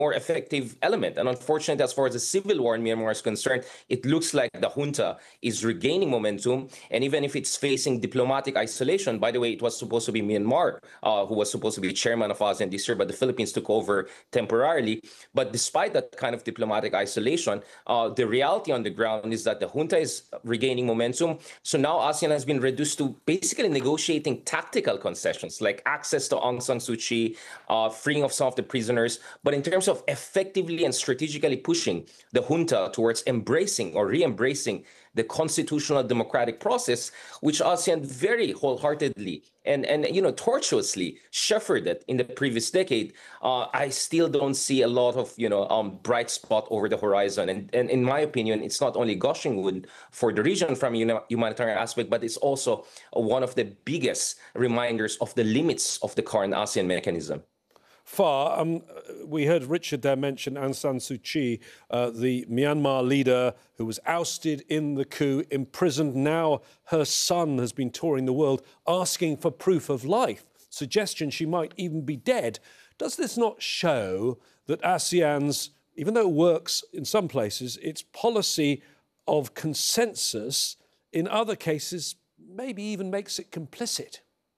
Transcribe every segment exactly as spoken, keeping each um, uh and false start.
more effective element. And unfortunately, as far as the civil war in Myanmar is concerned, it looks like the junta is regaining momentum. And even if it's facing diplomatic isolation, by the way, it was supposed to be Myanmar uh, who was supposed to be chairman of ASEAN this year, but the Philippines took over temporarily. But despite that kind of diplomatic isolation, uh, the reality on the ground is that the junta is regaining momentum. So now ASEAN has been reduced to basically negotiating tactical concessions like access to Aung San Suu Kyi, uh, freeing of some of the prisoners. But in terms of effectively and strategically pushing the junta towards embracing or re-embracing the constitutional democratic process, which ASEAN very wholeheartedly and, and you know, tortuously shepherded in the previous decade, uh, I still don't see a lot of, you know, um, bright spot over the horizon. And, and in my opinion, it's not only gushing wood for the region from a humanitarian aspect, but it's also one of the biggest reminders of the limits of the current ASEAN mechanism. Far, um, we heard Richard there mention Aung San Suu Kyi, uh, the Myanmar leader who was ousted in the coup, imprisoned. Now her son has been touring the world asking for proof of life, suggestion she might even be dead. Does this not show that ASEAN's, even though it works in some places, its policy of consensus in other cases maybe even makes it complicit?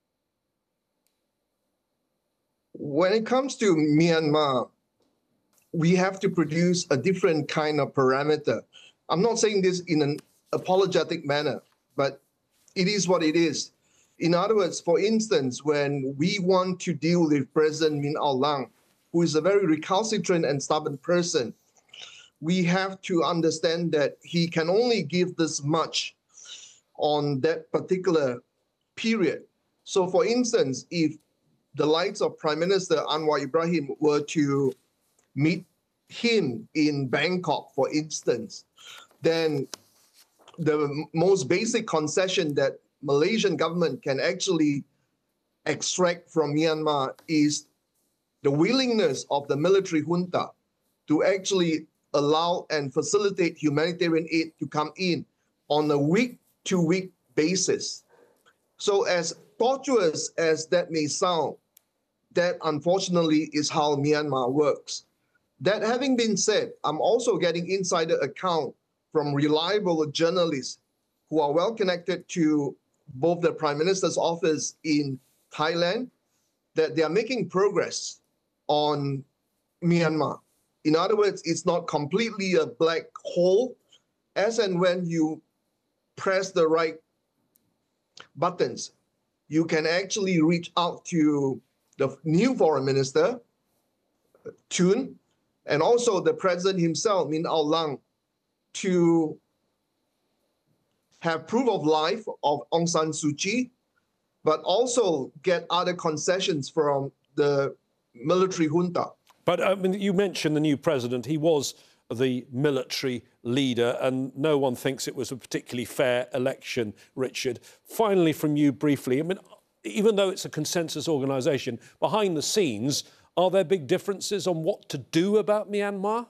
When it comes to Myanmar, we have to produce a different kind of parameter. I'm not saying this in an apologetic manner, but it is what it is. In other words, for instance, when we want to deal with President Min Aung Hlaing, who is a very recalcitrant and stubborn person, we have to understand that he can only give this much on that particular period. So, for instance, if the likes of Prime Minister Anwar Ibrahim were to meet him in Bangkok, for instance, then the most basic concession that Malaysian government can actually extract from Myanmar is the willingness of the military junta to actually allow and facilitate humanitarian aid to come in on a week-to-week basis. So as tortuous as that may sound, that unfortunately is how Myanmar works. That having been said, I'm also getting insider account from reliable journalists who are well connected to both the Prime Minister's office in Thailand, that they are making progress on Myanmar. In other words, it's not completely a black hole. As and when you press the right buttons, you can actually reach out to the new foreign minister, Thun, and also the president himself, Min Aung Hlaing, to have proof of life of Aung San Suu Kyi, but also get other concessions from the military junta. But I mean, you mentioned the new president. He was the military leader, and no one thinks it was a particularly fair election, Richard. Finally, from you briefly, I mean, even though it's a consensus organisation, behind the scenes, are there big differences on what to do about Myanmar?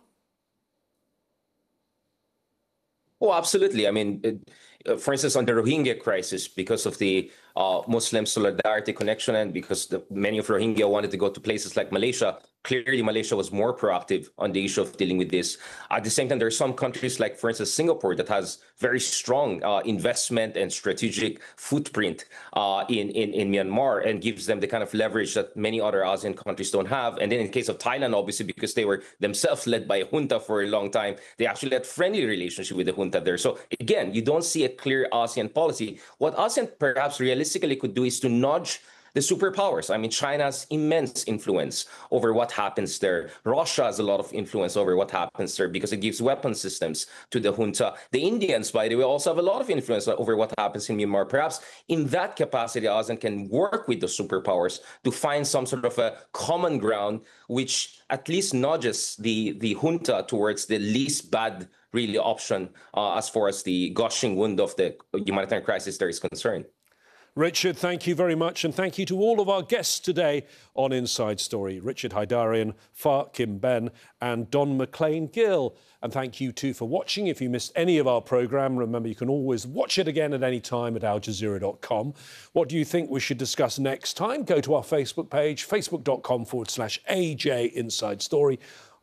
Oh, absolutely. I mean, it, for instance, on the Rohingya crisis, because of the uh, Muslim solidarity connection and because the, many of Rohingya wanted to go to places like Malaysia, clearly Malaysia was more proactive on the issue of dealing with this. At the same time, there are some countries like, for instance, Singapore, that has very strong uh, investment and strategic footprint uh, in, in, in Myanmar and gives them the kind of leverage that many other ASEAN countries don't have. And then in the case of Thailand, obviously, because they were themselves led by a junta for a long time, they actually had friendly relationship with the junta there. So again, you don't see a clear ASEAN policy. What ASEAN perhaps realistically could do is to nudge the superpowers. I mean, China's immense influence over what happens there. Russia has a lot of influence over what happens there because it gives weapon systems to the junta. The Indians, by the way, also have a lot of influence over what happens in Myanmar. Perhaps in that capacity, ASEAN can work with the superpowers to find some sort of a common ground, which at least nudges the, the junta towards the least bad, really, option uh, as far as the gushing wound of the humanitarian crisis there is concerned. Richard, thank you very much, and thank you to all of our guests today on Inside Story. Richard Haidarian, Far Kim Ben and Don McLean Gill. And thank you too for watching. If you missed any of our programme, remember you can always watch it again at any time at al jazeera dot com. What do you think we should discuss next time? Go to our Facebook page, facebook dot com forward slash AJ Inside Story,